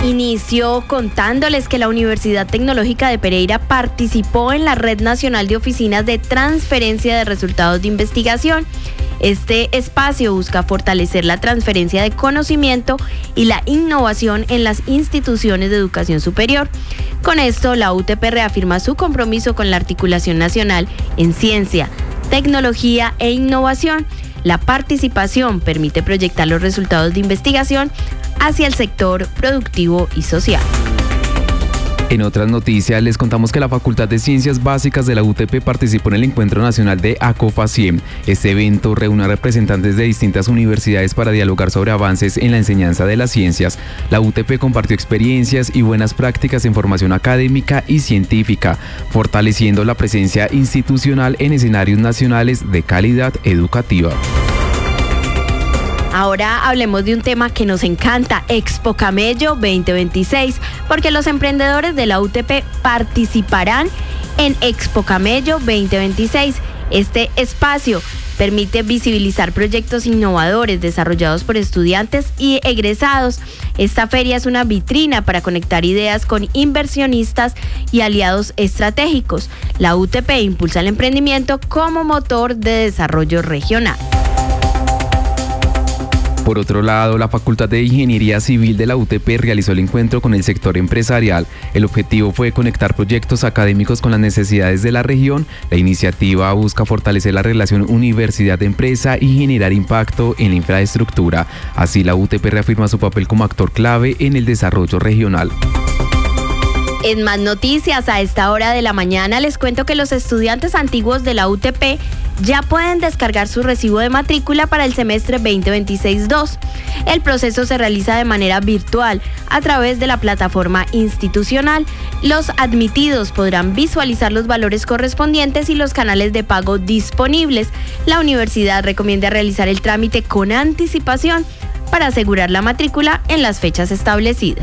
Inicio contándoles que la Universidad Tecnológica de Pereira participó en la Red Nacional de Oficinas de Transferencia de Resultados de Investigación. Este espacio busca fortalecer la transferencia de conocimiento y la innovación en las instituciones de educación superior. Con esto, la UTP reafirma su compromiso con la articulación nacional en ciencia, tecnología e innovación. La participación permite proyectar los resultados de investigación hacia el sector productivo y social. En otras noticias, les contamos que la Facultad de Ciencias Básicas de la UTP participó en el Encuentro Nacional de ACOFACIEM. Este evento reúne a representantes de distintas universidades para dialogar sobre avances en la enseñanza de las ciencias. La UTP compartió experiencias y buenas prácticas en formación académica y científica, fortaleciendo la presencia institucional en escenarios nacionales de calidad educativa. Ahora hablemos de un tema que nos encanta, Expo Camello 2026, porque los emprendedores de la UTP participarán en Expo Camello 2026. Este espacio permite visibilizar proyectos innovadores desarrollados por estudiantes y egresados. Esta feria es una vitrina para conectar ideas con inversionistas y aliados estratégicos. La UTP impulsa el emprendimiento como motor de desarrollo regional. Por otro lado, la Facultad de Ingeniería Civil de la UTP realizó el encuentro con el sector empresarial. El objetivo fue conectar proyectos académicos con las necesidades de la región. La iniciativa busca fortalecer la relación universidad-empresa y generar impacto en la infraestructura. Así, la UTP reafirma su papel como actor clave en el desarrollo regional. En más noticias, a esta hora de la mañana les cuento que los estudiantes antiguos de la UTP ya pueden descargar su recibo de matrícula para el semestre 2026-2. El proceso se realiza de manera virtual a través de la plataforma institucional. Los admitidos podrán visualizar los valores correspondientes y los canales de pago disponibles. La universidad recomienda realizar el trámite con anticipación para asegurar la matrícula en las fechas establecidas.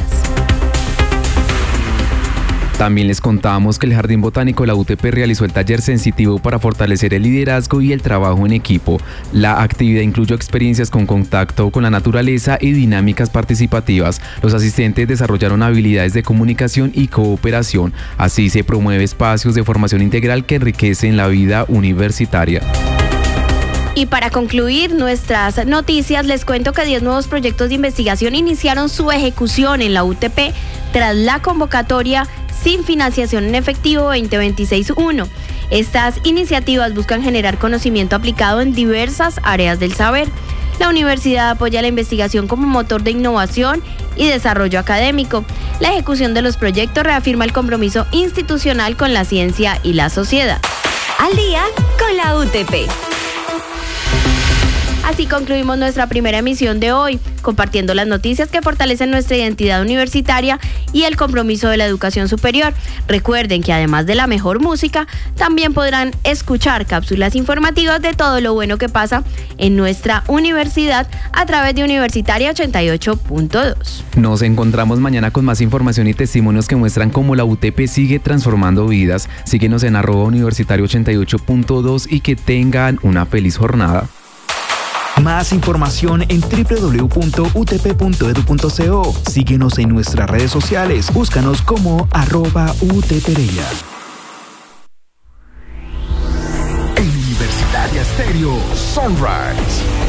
También les contamos que el Jardín Botánico de la UTP realizó el taller sensitivo para fortalecer el liderazgo y el trabajo en equipo. La actividad incluyó experiencias con contacto con la naturaleza y dinámicas participativas. Los asistentes desarrollaron habilidades de comunicación y cooperación. Así se promueve espacios de formación integral que enriquecen la vida universitaria. Y para concluir nuestras noticias, les cuento que 10 nuevos proyectos de investigación iniciaron su ejecución en la UTP tras la convocatoria sin financiación en efectivo 2026-1. Estas iniciativas buscan generar conocimiento aplicado en diversas áreas del saber. La universidad apoya la investigación como motor de innovación y desarrollo académico. La ejecución de los proyectos reafirma el compromiso institucional con la ciencia y la sociedad. Al día con la UTP. Así concluimos nuestra primera emisión de hoy, compartiendo las noticias que fortalecen nuestra identidad universitaria y el compromiso de la educación superior. Recuerden que además de la mejor música, también podrán escuchar cápsulas informativas de todo lo bueno que pasa en nuestra universidad a través de Universitaria 88.2. Nos encontramos mañana con más información y testimonios que muestran cómo la UTP sigue transformando vidas. Síguenos en @Universitario 88.2 y que tengan una feliz jornada. Más información en www.utp.edu.co. Síguenos en nuestras redes sociales. Búscanos como @UTPereira. En Universitaria Stereo, Sunrise.